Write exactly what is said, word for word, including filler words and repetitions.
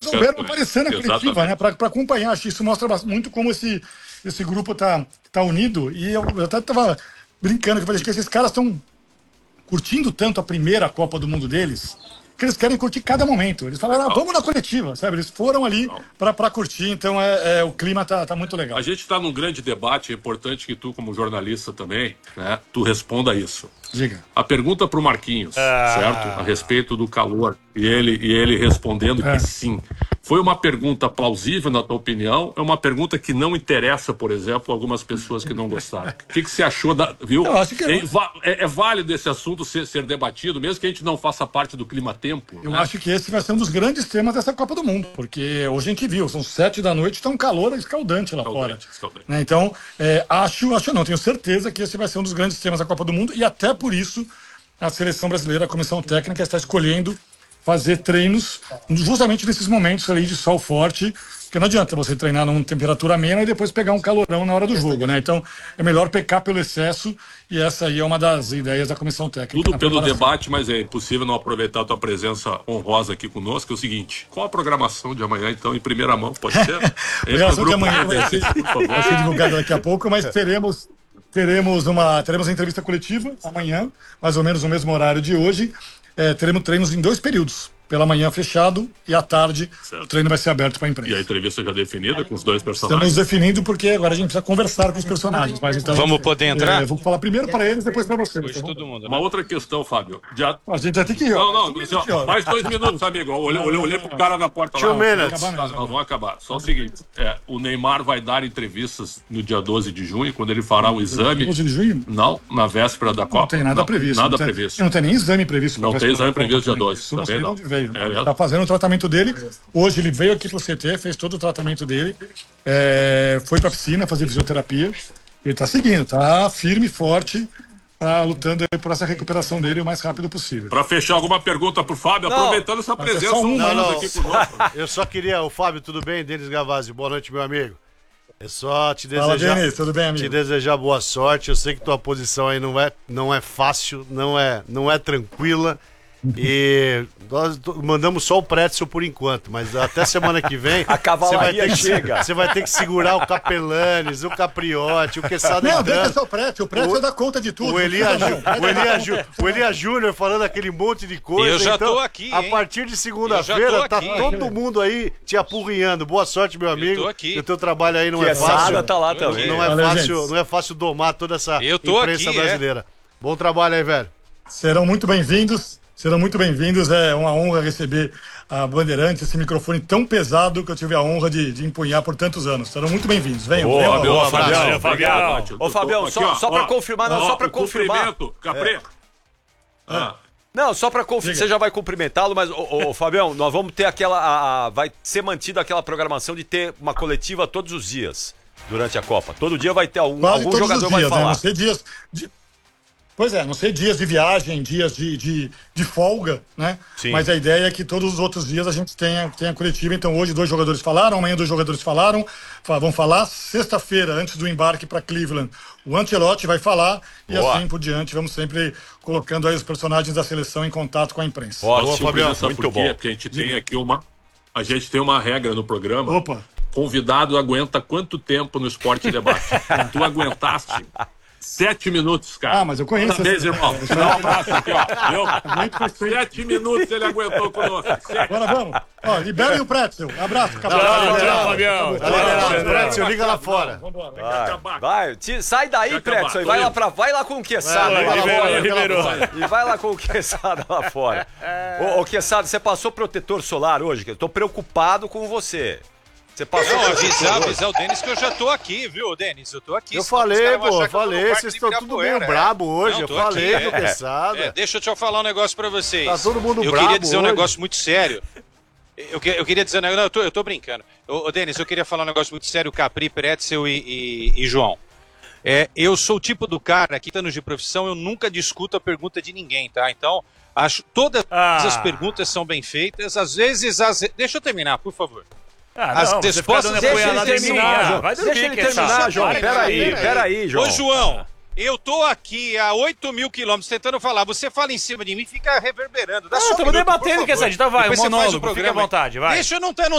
o Verbo aparecendo na coletiva, né? Para acompanhar. Acho que isso mostra muito como esse, esse grupo tá, tá unido. E eu, eu até tava brincando que eu falei que esses caras estão curtindo tanto a primeira Copa do Mundo deles, que eles querem curtir cada momento. Eles falaram, ah, vamos na coletiva, sabe? Eles foram ali para curtir, então é, é, o clima tá, tá muito legal. A gente está num grande debate, é importante que tu, como jornalista também, né, tu responda isso. Diga. A pergunta para o Marquinhos, ah. certo? A respeito do calor, e ele, e ele respondendo é. que sim. Foi uma pergunta plausível, na tua opinião? É uma pergunta que não interessa, por exemplo, algumas pessoas que não gostaram. O que, que você achou da... Viu? Eu acho que é, é, é válido esse assunto ser, ser debatido, mesmo que a gente não faça parte do clima-tempo. Eu né? acho que esse vai ser um dos grandes temas dessa Copa do Mundo, porque hoje a gente viu, são sete da noite, está um calor escaldante lá escaldante, fora. Escaldante. Né? Então, é, acho, acho não, tenho certeza que esse vai ser um dos grandes temas da Copa do Mundo, e até por isso a seleção brasileira, a comissão técnica, está escolhendo fazer treinos justamente nesses momentos ali de sol forte, porque não adianta você treinar numa temperatura amena e depois pegar um calorão na hora do jogo, né? Então, é melhor pecar pelo excesso, e essa aí é uma das ideias da comissão técnica. Tudo pelo debate, mas é impossível não aproveitar a tua presença honrosa aqui conosco. É o seguinte, qual a programação de amanhã, então, em primeira mão, pode ser? A programação de amanhã vai ser, vai ser divulgada daqui a pouco, mas teremos... Teremos uma, teremos uma entrevista coletiva amanhã, mais ou menos no mesmo horário de hoje. É, teremos treinos em dois períodos. Pela manhã fechado e à tarde certo. O treino vai ser aberto para a imprensa. E a entrevista já definida com os dois personagens? Estamos definindo porque agora a gente precisa conversar com os personagens. Mas então, vamos poder entrar? É, vou falar primeiro para eles, depois para você. Depois todo mundo, né? Uma outra questão, Fábio. Já... A gente já tem que ir. Não, não, não mais dois minutos, amigo. Olhei, olhei, olhei pro cara na porta Two lá. minutes. Tá, nós vamos acabar. Só o seguinte, é, o Neymar vai dar entrevistas no dia doze de junho, quando ele fará o exame. doze de junho? Não, na véspera da Copa. Não tem nada não, previsto. Nada não tem, previsto. Não tem nem exame previsto. Não tem exame previsto dia doze. Isso não sei de onde veio. É, tá fazendo o tratamento dele. Hoje ele veio aqui pro C T, fez todo o tratamento dele, é, foi pra piscina fazer fisioterapia. Ele tá seguindo, tá firme e forte, tá lutando por essa recuperação dele o mais rápido possível. Para fechar, alguma pergunta pro Fábio, não, aproveitando essa presença um, não, não, aqui conosco. Eu só queria, o Fábio, tudo bem? Denis Gavazzi, boa noite, meu amigo. É só te Fala, desejar, Denis, tudo bem, amigo? te desejar boa sorte. Eu sei que tua posição aí não é, não é fácil, não é, não é tranquila. E nós mandamos só o Pretzel por enquanto, mas até semana que vem a cavalaria você chega. Você vai ter que segurar o Capelanes, o Capriotti, o Quesada. Não, deixa só o Pretzel, o Pretzel dá conta de tudo. O Elia, Ju, o Elia, Ju, o Elia Júnior falando aquele monte de coisa. Eu já então, tô aqui, hein? A partir de segunda-feira tá aqui, todo hein? mundo aí te apurrinhando. Boa sorte, meu amigo. Eu tô aqui. O teu trabalho aí não que é fácil. Tá lá também. Não é Valeu, fácil, gente. não é fácil domar toda essa Eu tô imprensa aqui, brasileira. É. Bom trabalho aí, velho. Serão muito bem-vindos. Serão muito bem-vindos, é uma honra receber a Bandeirante, esse microfone tão pesado que eu tive a honra de, de empunhar por tantos anos. Serão muito bem-vindos. Venham, Boa, venham. Fabião, Boa, Fabião, Fabião, Fabião. Fabião. Ô, Fabião, Aqui, só, ó, só pra ó, confirmar, não, ó, só pra o confirmar. cumprimento, Caprê. É. Ah. Não, só pra confirmar, você já vai cumprimentá-lo, mas, ô, ô, Fabião, nós vamos ter aquela, a, a, vai ser mantida aquela programação de ter uma coletiva todos os dias durante a Copa. Todo dia vai ter algum, Quase algum todos jogador os vai dias, né? falar. Não sei dias de... Pois é, não sei dias de viagem, dias de, de, de folga, né? Sim. Mas a ideia é que todos os outros dias a gente tenha, tenha coletiva. Então hoje dois jogadores falaram, amanhã dois jogadores falaram, vão falar. Sexta-feira, antes do embarque para Cleveland, o Ancelotti vai falar. E Boa. assim por diante, vamos sempre colocando aí os personagens da seleção em contato com a imprensa. Ótimo, Fabião, muito por bom. quê? Porque a gente tem aqui uma, a gente tem uma regra no programa. Opa! Convidado aguenta quanto tempo no Esporte Debate? Tu aguentaste sete minutos, cara. Ah, mas eu conheço Parabéns, essa- irmão. Dá um abraço aqui, ó. Viu? Sete minutos ele aguentou conosco. Sete. Agora vamos. Ó, liberem o Pretzel. Abraço, Tchau, capitão. tchau, Fabião. Tá liberado, Pretzel, liga lá fora. Vambora. Tem que acabar. Vai, te- sai daí, Vai acabar, Pretzel, e tô vai lá, indo. pra, vai lá com o Quesada. Vai, lá liberou, fora. liberou. E vai lá com o Quesada lá fora. Ô, ô Quesada, você passou protetor solar hoje? Eu tô preocupado com você. Você passou Não, protetor avisar, hoje? avisar o Denis que eu já tô aqui, viu, Denis? Eu tô aqui. Eu senão os falei, caras vão pô, achar eu que eu tô no falei, quarto vocês de estão tudo meio Ibirapuera, é. brabo hoje. Não, Eu tô falei aqui, do é. Quesada. É, deixa eu te falar um negócio pra vocês. Tá todo mundo eu brabo queria dizer um hoje. negócio muito sério. Eu, que- eu queria dizer um negócio. Não, eu tô, eu tô brincando. Ô, ô, Denis, eu queria falar um negócio muito sério, Capri, Pretzel e, e, e João. É, eu sou o tipo do cara, aqui anos de profissão, eu nunca discuto a pergunta de ninguém, tá? Então, acho todas Ah. as perguntas são bem feitas. Às vezes, as... deixa eu terminar, por favor. Ah, As não, você fica respostas- dando Deixa apoio ele lá de terminar, mim. João. Vai dormir, Deixa ele que é terminar, chato. João. Peraí, Peraí, peraí. peraí, João. Ô, João, eu tô aqui a oito mil quilômetros tentando falar. Você fala em cima de mim e fica reverberando. Dá Ah, só um estamos minuto, por debatendo, favor. que essa então vai, Depois um você faz o monólogo, fica à programa. vontade, vai. Deixa eu não, ter, não